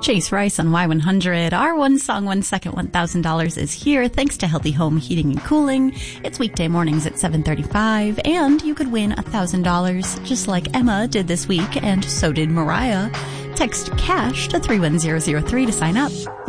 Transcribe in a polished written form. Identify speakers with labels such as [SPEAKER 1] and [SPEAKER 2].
[SPEAKER 1] Chase Rice on Y100. Our One Song, 1 Second, $1,000 is here thanks to Healthy Home Heating and Cooling. It's weekday mornings at 7:35, and you could win $1,000 just like Emma did this week, and so did Mariah. Text CASH to 31003 to sign up.